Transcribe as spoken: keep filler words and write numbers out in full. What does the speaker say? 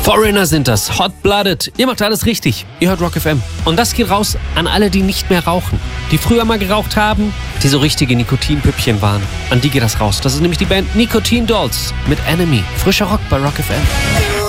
Foreigner sind das, Hot-Blooded. Ihr macht alles richtig. Ihr hört Rock F M. Und das geht raus an alle, die nicht mehr rauchen. Die früher mal geraucht haben, die so richtige Nikotinpüppchen waren. An die geht das raus. Das ist nämlich die Band Nicotine Dolls mit Enemy. Frischer Rock bei Rock F M.